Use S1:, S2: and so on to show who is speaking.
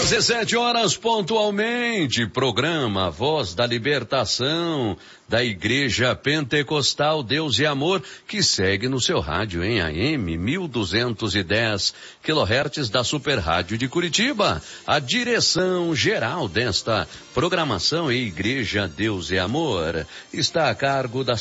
S1: 17 horas pontualmente, programa Voz da Libertação da Igreja Pentecostal Deus e Amor, que segue no seu rádio em AM 1210 kHz da Super Rádio de Curitiba. A direção geral desta programação e Igreja Deus e Amor está a cargo da